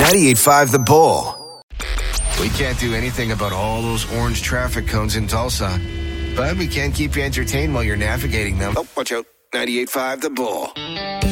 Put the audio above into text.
98.5 The Bull. We can't do anything about all those orange traffic cones in Tulsa, but we can keep you entertained while you're navigating them. Oh, watch out. 98.5 The Bull.